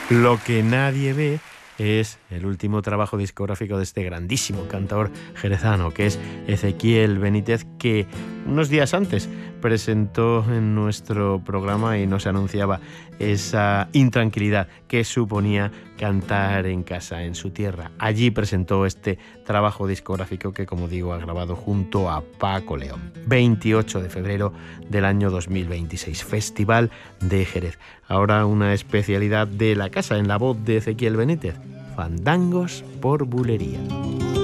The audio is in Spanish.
Lo que nadie ve es el último trabajo discográfico de este grandísimo cantador jerezano, que es Ezequiel Benítez, que unos días antes presentó en nuestro programa y nos anunciaba esa intranquilidad que suponía cantar en casa, en su tierra. Allí presentó este trabajo discográfico que, como digo, ha grabado junto a Paco León. 28 de febrero del año 2026, Festival de Jerez. Ahora una especialidad de la casa en la voz de Ezequiel Benítez, Fandangos por Bulería.